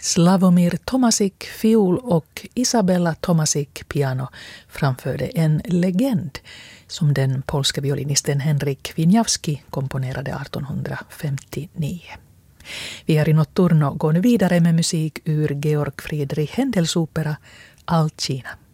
Slavomir Tomasik fiol och Isabella Tomasik piano framförde en legend som den polska violinisten Henryk Wieniawski komponerade 1859. Vi har i Notturno gått vidare med musik ur Georg Friedrich Händels opera Alcina.